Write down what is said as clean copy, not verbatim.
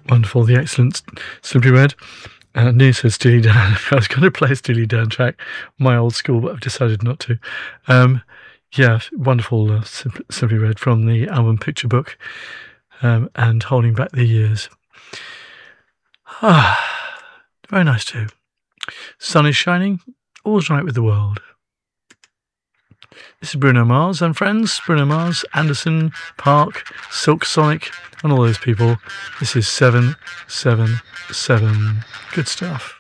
Wonderful. The excellent Simply Red. New says Steely Dan. I was going to play a Steely Dan track, my old school, but I've decided not to. Yeah, wonderful Simply Red from the album Picture Book, and Holding Back the Years. Very nice too. Sun is shining, all's right with the world. This is Bruno Mars and friends. Bruno Mars, Anderson, Park, Silk Sonic, and all those people. This is 777. Good stuff.